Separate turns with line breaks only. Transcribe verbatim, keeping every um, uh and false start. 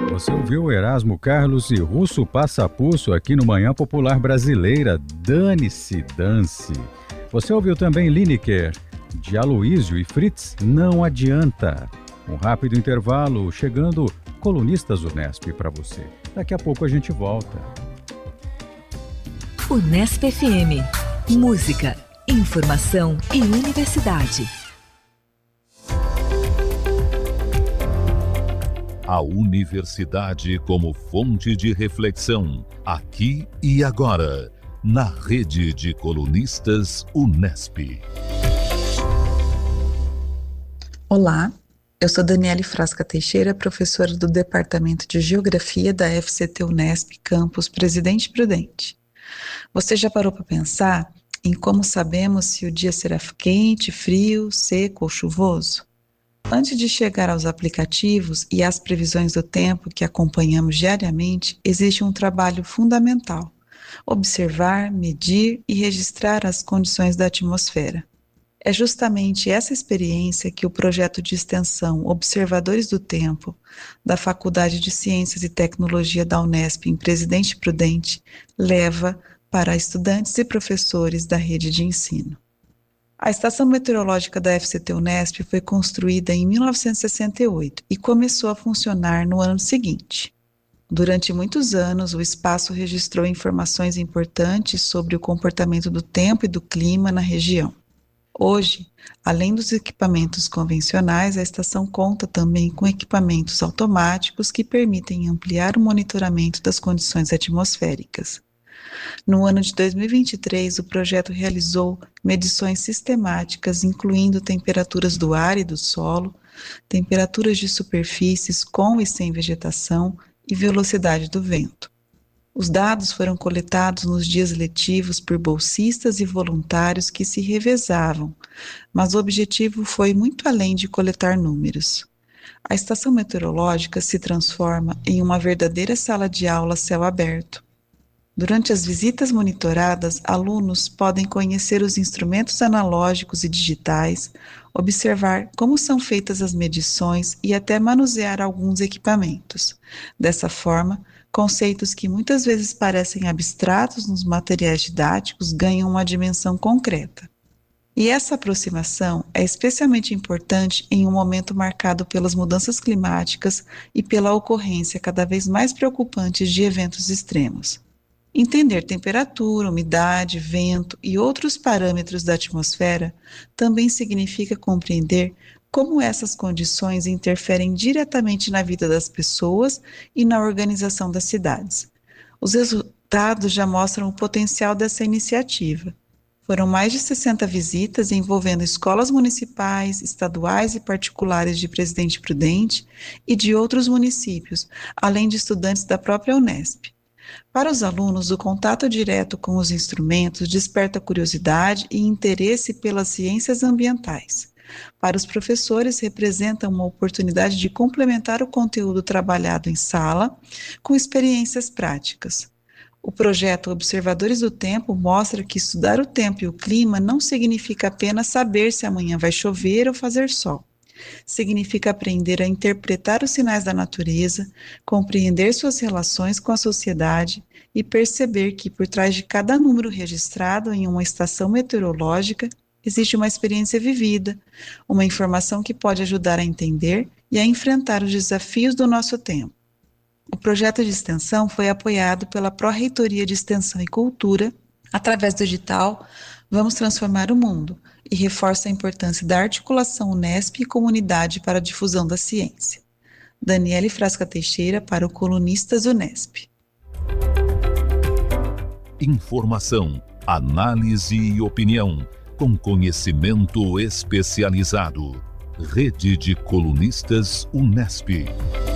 Você ouviu Erasmo Carlos e Russo Passapulso aqui no Manhã Popular Brasileira. Dane-se, dance. Você ouviu também Lineker, de Aloysio e Fritz, Não Adianta. Um rápido intervalo, chegando Colunistas Unesp para você. Daqui a pouco a gente volta.
Unesp F M. Música, informação e universidade.
A universidade como fonte de reflexão, aqui e agora, na rede de colunistas Unesp.
Olá, eu sou Daniele Frasca Teixeira, professora do Departamento de Geografia da F C T Unesp, campus Presidente Prudente. Você já parou para pensar em como sabemos se o dia será quente, frio, seco ou chuvoso? Antes de chegar aos aplicativos e às previsões do tempo que acompanhamos diariamente, existe um trabalho fundamental: observar, medir e registrar as condições da atmosfera. É justamente essa experiência que o projeto de extensão Observadores do Tempo, da Faculdade de Ciências e Tecnologia da Unesp em Presidente Prudente, leva para estudantes e professores da rede de ensino. A Estação Meteorológica da F C T Unesp foi construída em mil novecentos e sessenta e oito e começou a funcionar no ano seguinte. Durante muitos anos, o espaço registrou informações importantes sobre o comportamento do tempo e do clima na região. Hoje, além dos equipamentos convencionais, a estação conta também com equipamentos automáticos que permitem ampliar o monitoramento das condições atmosféricas. No ano de dois mil e vinte e três, o projeto realizou medições sistemáticas, incluindo temperaturas do ar e do solo, temperaturas de superfícies com e sem vegetação e velocidade do vento. Os dados foram coletados nos dias letivos por bolsistas e voluntários que se revezavam, mas o objetivo foi muito além de coletar números. A estação meteorológica se transforma em uma verdadeira sala de aula a céu aberto. Durante as visitas monitoradas, alunos podem conhecer os instrumentos analógicos e digitais, observar como são feitas as medições e até manusear alguns equipamentos. Dessa forma, conceitos que muitas vezes parecem abstratos nos materiais didáticos ganham uma dimensão concreta. E essa aproximação é especialmente importante em um momento marcado pelas mudanças climáticas e pela ocorrência cada vez mais preocupante de eventos extremos. Entender temperatura, umidade, vento e outros parâmetros da atmosfera também significa compreender como essas condições interferem diretamente na vida das pessoas e na organização das cidades. Os resultados já mostram o potencial dessa iniciativa. Foram mais de sessenta visitas envolvendo escolas municipais, estaduais e particulares de Presidente Prudente e de outros municípios, além de estudantes da própria Unesp. Para os alunos, o contato direto com os instrumentos desperta curiosidade e interesse pelas ciências ambientais. Para os professores, representa uma oportunidade de complementar o conteúdo trabalhado em sala com experiências práticas. O projeto Observadores do Tempo mostra que estudar o tempo e o clima não significa apenas saber se amanhã vai chover ou fazer sol. Significa aprender a interpretar os sinais da natureza, compreender suas relações com a sociedade e perceber que por trás de cada número registrado em uma estação meteorológica existe uma experiência vivida, uma informação que pode ajudar a entender e a enfrentar os desafios do nosso tempo. O projeto de extensão foi apoiado pela Pró-Reitoria de Extensão e Cultura. Através do edital, Vamos Transformar o Mundo, e reforça a importância da articulação Unesp e comunidade para a difusão da ciência. Daniele Frasca Teixeira para o Colunistas Unesp.
Informação, análise e opinião, com conhecimento especializado. Rede de Colunistas Unesp.